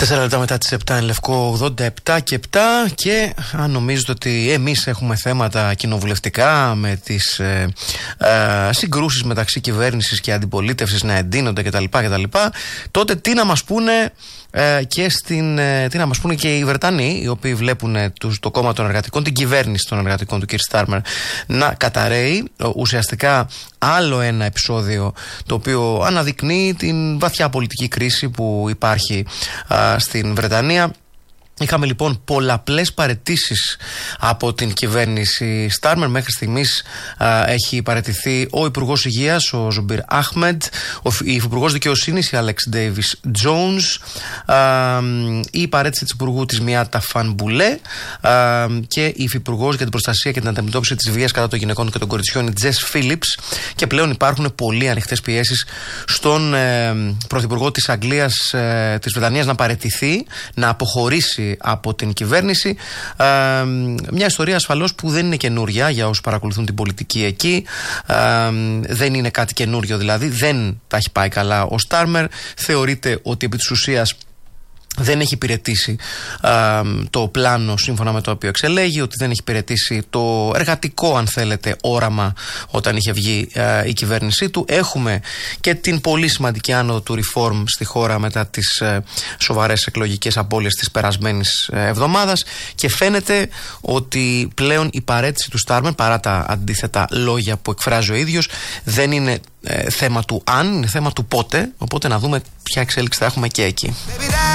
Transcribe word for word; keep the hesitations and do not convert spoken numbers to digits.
Τέσσερα λεπτά μετά τις επτά, Λευκό ογδόντα επτά και επτά, και αν νομίζετε ότι εμείς έχουμε θέματα κοινοβουλευτικά με τις ε, ε, συγκρούσεις μεταξύ κυβέρνησης και αντιπολίτευσης να εντείνονται κτλ, κτλ, τότε τι να μας πούνε ε, και στην, ε, τι να μας πούνε και οι Βρετανοί, οι οποίοι βλέπουν ε, τους, το κόμμα των εργατικών, την κυβέρνηση των εργατικών του κ. Στάρμερ να καταραίει. Ουσιαστικά άλλο ένα επεισόδιο το οποίο αναδεικνύει την βαθιά πολιτική κρίση που υπάρχει α, στην Βρετανία. Είχαμε λοιπόν πολλαπλές παραιτήσεις από την κυβέρνηση Στάρμερ. Μέχρι στιγμής α, έχει παραιτηθεί ο Υπουργός Υγείας, ο Ζουμπίρ Άχμεντ, η Υπουργός Δικαιοσύνης, η Άλεξ Ντέιβις Τζόουνς, η παραίτηση της Υπουργού της Μιάτα Φανμπουλέ και η Υφυπουργός για την Προστασία και την Αντιμετώπιση της Βίας κατά των Γυναικών και των Κοριτσιών, η Τζες Φίλιπς. Και πλέον υπάρχουν πολύ ανοιχτές πιέσεις στον ε, Πρωθυπουργό της Αγγλίας, ε, της Βρετανίας, να παραιτηθεί, να αποχωρήσει από την κυβέρνηση. Ε, μια ιστορία ασφαλώς που δεν είναι καινούρια για όσους παρακολουθούν την πολιτική εκεί. Ε, δεν είναι κάτι καινούριο, δηλαδή δεν τα έχει πάει καλά ο Στάρμερ. Θεωρείται ότι επί της ουσίας δεν έχει υπηρετήσει α, το πλάνο σύμφωνα με το οποίο εξελέγει, ότι δεν έχει υπηρετήσει το εργατικό, αν θέλετε, όραμα όταν είχε βγει α, η κυβέρνησή του. Έχουμε και την πολύ σημαντική άνοδο του reform στη χώρα μετά τις α, σοβαρές εκλογικές απώλειες της περασμένης α, εβδομάδας, και φαίνεται ότι πλέον η παραίτηση του Στάρμερ, παρά τα αντίθετα λόγια που εκφράζει ο ίδιος, δεν είναι ε, θέμα του αν, είναι θέμα του πότε. Οπότε να δούμε ποια εξέλιξη θα έχουμε και εκεί.